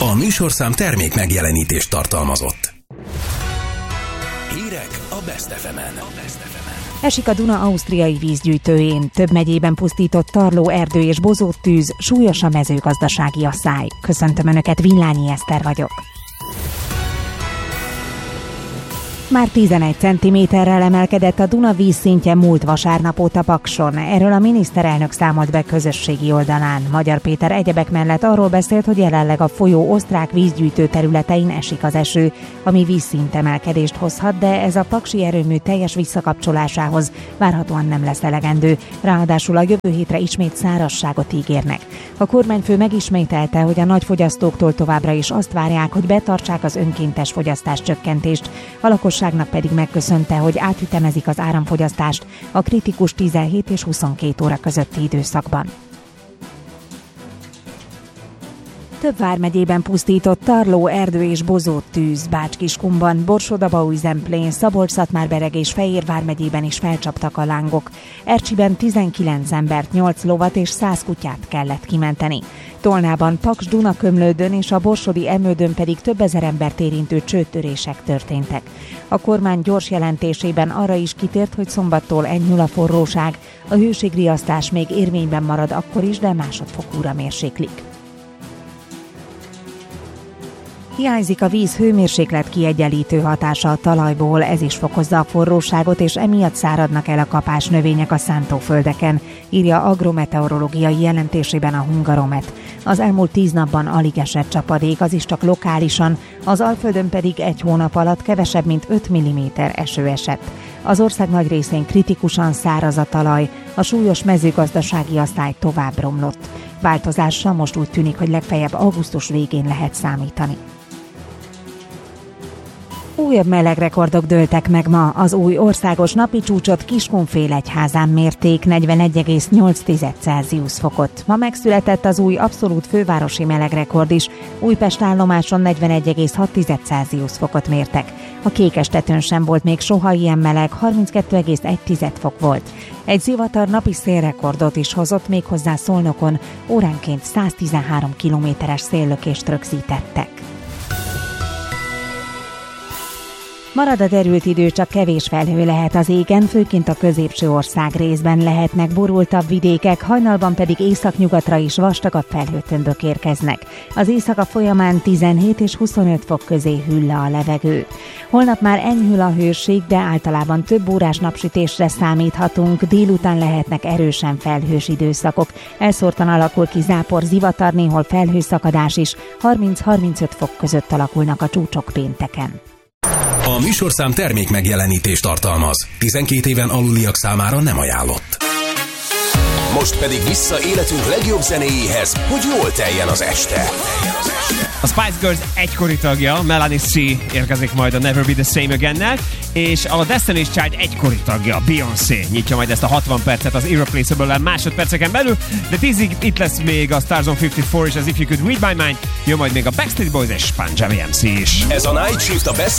A műsorszám termék megjelenítést tartalmazott. Hírek a Best FM-en. Esik a Duna ausztriai vízgyűjtőjén. Több megyében pusztított tarló, erdő és bozóttűz, súlyos a mezőgazdasági asszály. Köszöntöm Önöket, Villányi Eszter vagyok. Már 11 centiméterrel emelkedett a Duna vízszintje múlt vasárnap óta Pakson. Erről a miniszterelnök számolt be közösségi oldalán. Magyar Péter egyebek mellett arról beszélt, hogy jelenleg a folyó osztrák vízgyűjtő területein esik az eső, ami vízszintemelkedést hozhat, de ez a paksi erőmű teljes visszakapcsolásához várhatóan nem lesz elegendő. Ráadásul a jövő hétre ismét szárazságot ígérnek. A kormányfő megismételte, hogy a nagyfogyasztóktól továbbra is azt várják, hogy betartsák az önkéntes fogyasztás csökkentést. A lakosságnak pedig megköszönte, hogy átütemezik az áramfogyasztást a kritikus 17 és 22 óra közötti időszakban. Több vármegyében pusztított tarló, erdő és bozóttűz. Bács-Kiskunban, Borsod-Abaúj-Zemplén, Szabolcs-Szatmár-Bereg és Fejér vármegyében is felcsaptak a lángok. Ercsiben 19 embert, 8 lovat és 100 kutyát kellett kimenteni. Tolnában, Paks-Dunakömlődön és a borsodi Emődön pedig több ezer embert érintő csőtörések történtek. A kormány gyors jelentésében arra is kitért, hogy szombattól enyhül a forróság. A hőségriasztás még érvényben marad akkor is, de másodfokúra mérséklik. Hiányzik a víz hőmérséklet kiegyenlítő hatása a talajból, ez is fokozza a forróságot, és emiatt száradnak el a kapás növények a szántóföldeken, írja agrometeorológiai jelentésében a Hungaromet. Az elmúlt 10 napban alig esett csapadék, az is csak lokálisan, az Alföldön pedig egy hónap alatt kevesebb, mint 5 mm eső esett. Az ország nagy részén kritikusan száraz a talaj, a súlyos mezőgazdasági asszály tovább romlott. Változásra most úgy tűnik, hogy legfeljebb augusztus végén lehet számítani. Újabb melegrekordok dőltek meg ma. Az új országos napi csúcsot Kiskunfélegyházán mérték, 41,8 Celsius fokot. Ma megszületett az új abszolút fővárosi melegrekord is. Újpest állomáson 41,6 Celsius fokot mértek. A Kékestetőn sem volt még soha ilyen meleg, 32,1 fok volt. Egy zivatar napi szélrekordot is hozott, méghozzá Szolnokon, óránként 113 kilométeres széllökést rögzítettek. Marad a derült idő, csak kevés felhő lehet az égen, főként a középső ország részben lehetnek borultabb vidékek, hajnalban pedig északnyugatra is vastagabb felhőtömbök érkeznek. Az éjszaka folyamán 17 és 25 fok közé hűl le a levegő. Holnap már enyhül a hőség, de általában több órás napsütésre számíthatunk, délután lehetnek erősen felhős időszakok. Elszórtan alakul ki zápor, zivatar, néhol felhőszakadás is, 30-35 fok között alakulnak a csúcsok pénteken. A műsorszám termék megjelenítést tartalmaz. 12 éven aluliak számára nem ajánlott. Most pedig vissza életünk legjobb zenéjéhez, hogy jól teljen az este. A Spice Girls egykori tagja, Melanie C. érkezik majd a Never Be The Same Again-nel, és a Destiny's Child egykori tagja, Beyoncé nyitja majd ezt a 60 percet az Irreplaceable-en másodperceken belül, de 10-ig itt lesz még a Stars on 54 és az If You Could Read My Mind, jön majd még a Backstreet Boys és Punjabi MC is. Ez a Night Shift a Best